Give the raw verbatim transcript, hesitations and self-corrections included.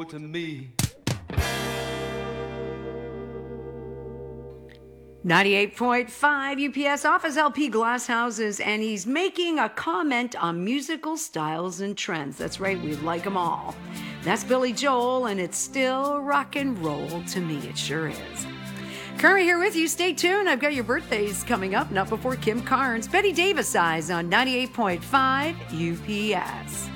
to me. ninety-eight point five U P S Office L P Glasshouses, and he's making a comment on musical styles and trends. That's right, we like them all. That's Billy Joel, and it's still rock and roll to me. It sure is. Curry here with you. Stay tuned. I've got your birthdays coming up. Not before Kim Carnes. Betty Davis Eyes on ninety-eight point five U P S.